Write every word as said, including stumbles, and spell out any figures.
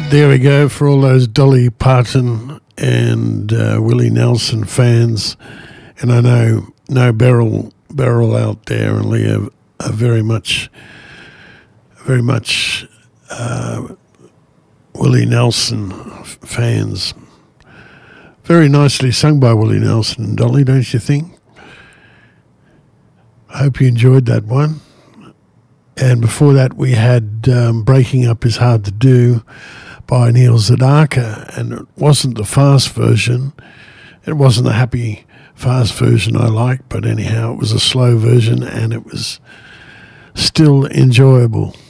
There we go for all those Dolly Parton and uh, Willie Nelson fans. And I know no Beryl Beryl out there and Leah are very much, very much uh, Willie Nelson f- fans. Very nicely sung by Willie Nelson and Dolly, don't you think? I hope you enjoyed that one. And before that we had um, Breaking Up Is Hard to Do by Neil Sedaka, and it wasn't the fast version. It wasn't the happy fast version I liked, but anyhow, it was a slow version and it was still enjoyable.